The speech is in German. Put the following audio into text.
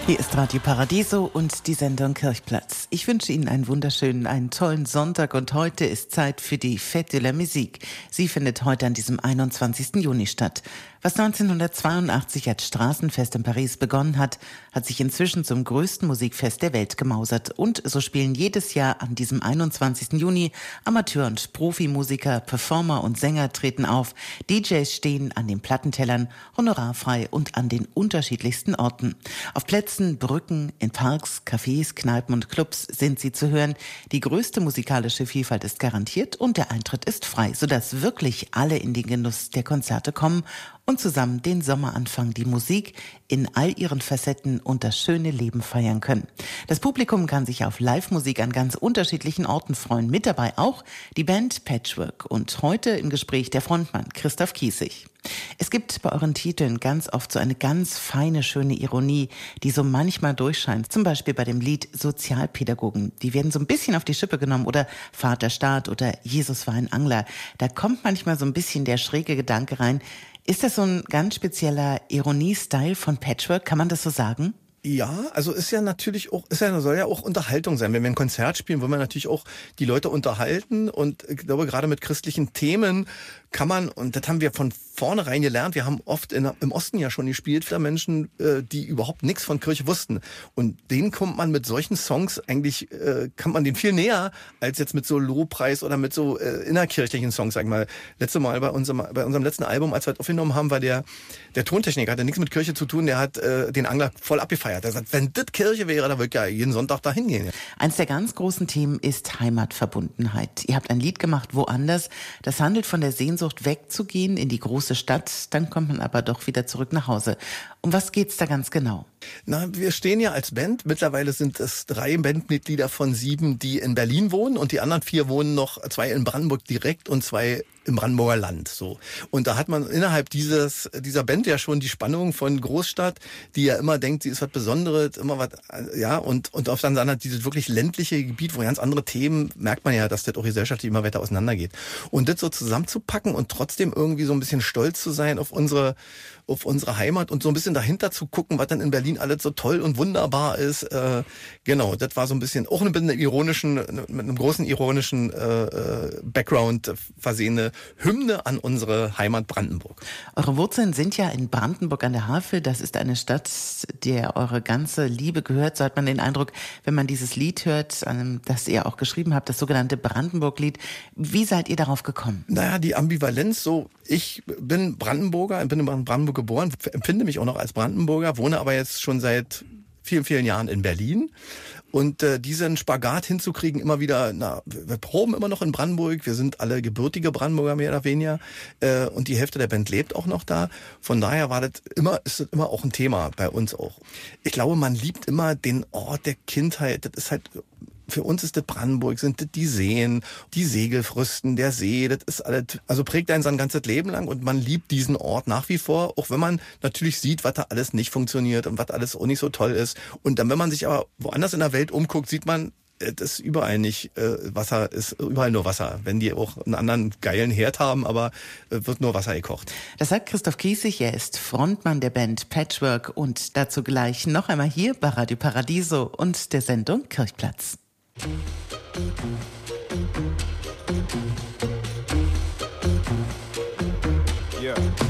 Hier ist Radio Paradiso und die Sendung Kirchplatz. Ich wünsche Ihnen einen wunderschönen, einen tollen Sonntag und heute ist Zeit für die Fête de la Musique. Sie findet heute an diesem 21. Juni statt. Was 1982 als Straßenfest in Paris begonnen hat, hat sich inzwischen zum größten Musikfest der Welt gemausert. Und so spielen jedes Jahr an diesem 21. Juni Amateur- und Profimusiker, Performer und Sänger treten auf. DJs stehen an den Plattentellern, honorarfrei und an den unterschiedlichsten Orten. Auf Plätzen, Brücken, in Parks, Cafés, Kneipen und Clubs sind sie zu hören. Die größte musikalische Vielfalt ist garantiert und der Eintritt ist frei, sodass wirklich alle in den Genuss der Konzerte kommen und zusammen den Sommeranfang, die Musik in all ihren Facetten und das schöne Leben feiern können. Das Publikum kann sich auf Live-Musik an ganz unterschiedlichen Orten freuen. Mit dabei auch die Band Patchwork und heute im Gespräch der Frontmann Christoph Kiesig. Es gibt bei euren Titeln ganz oft so eine ganz feine, schöne Ironie, die so manchmal durchscheint. Zum Beispiel bei dem Lied Sozialpädagogen. Die werden so ein bisschen auf die Schippe genommen oder Vaterstaat oder Jesus war ein Angler. Da kommt manchmal so ein bisschen der schräge Gedanke rein. Ist das so ein ganz spezieller Ironie-Style von Patchwork? Kann man das so sagen? Ja, also ist ja natürlich auch, soll ja auch Unterhaltung sein. Wenn wir ein Konzert spielen, wollen wir natürlich auch die Leute unterhalten und ich glaube, gerade mit christlichen Themen kann man, und das haben wir von vornherein gelernt, wir haben oft im Osten ja schon gespielt für Menschen, die überhaupt nichts von Kirche wussten. Und denen kommt man mit solchen Songs eigentlich, kann man denen viel näher, als jetzt mit so Lobpreis oder mit so innerkirchlichen Songs, sag ich mal. Letztes Mal bei unserem letzten Album, als wir das aufgenommen haben, war der Tontechniker, hatte nichts mit Kirche zu tun, der hat den Angler voll abgefeiert. Er sagt, wenn das Kirche wäre, dann würde ich ja jeden Sonntag da hingehen. Eins der ganz großen Themen ist Heimatverbundenheit. Ihr habt ein Lied gemacht, Woanders. Das handelt von der Sehnsucht, wegzugehen in die große Stadt. Dann kommt man aber doch wieder zurück nach Hause. Um was geht's da ganz genau? Na, wir stehen ja als Band. Mittlerweile sind es 3 Bandmitglieder von 7, die in Berlin wohnen und die anderen 4 wohnen noch, 2 in Brandenburg direkt und 2 im Brandenburger Land, so. Und da hat man innerhalb dieser Band ja schon die Spannung von Großstadt, die ja immer denkt, sie ist was Besonderes, immer was, ja, und auf der anderen Seite dieses wirklich ländliche Gebiet, wo ganz andere Themen, merkt man ja, dass das auch gesellschaftlich immer weiter auseinandergeht. Und das so zusammenzupacken und trotzdem irgendwie so ein bisschen stolz zu sein auf unsere Heimat und so ein bisschen dahinter zu gucken, was dann in Berlin alles so toll und wunderbar ist. Genau, das war so ein bisschen auch mit einem großen ironischen Background versehene Hymne an unsere Heimat Brandenburg. Eure Wurzeln sind ja in Brandenburg an der Havel. Das ist eine Stadt, der eure ganze Liebe gehört. So hat man den Eindruck, wenn man dieses Lied hört, das ihr auch geschrieben habt, das sogenannte Brandenburg-Lied. Wie seid ihr darauf gekommen? Naja, die Ambivalenz so, ich bin Brandenburger, bin in Brandenburg geboren, empfinde mich auch noch als Brandenburger, wohne aber jetzt schon seit vielen, vielen Jahren in Berlin. Und diesen Spagat hinzukriegen, immer wieder, wir proben immer noch in Brandenburg, wir sind alle gebürtige Brandenburger mehr oder weniger und die Hälfte der Band lebt auch noch da. Von daher ist das immer auch ein Thema bei uns auch. Ich glaube, man liebt immer den Ort der Kindheit, das ist halt... Für uns ist das Brandenburg, sind das die Seen, die Segelfrüsten, der See, das ist alles, also prägt einen sein ganzes Leben lang und man liebt diesen Ort nach wie vor, auch wenn man natürlich sieht, was da alles nicht funktioniert und was alles auch nicht so toll ist. Und dann, wenn man sich aber woanders in der Welt umguckt, sieht man, das ist überall nicht Wasser, ist überall nur Wasser. Wenn die auch einen anderen geilen Herd haben, aber wird nur Wasser gekocht. Das sagt Christoph Kiesig, er ist Frontmann der Band Patchwork und dazu gleich noch einmal hier bei Radio Paradiso und der Sendung Kirchplatz. Yeah.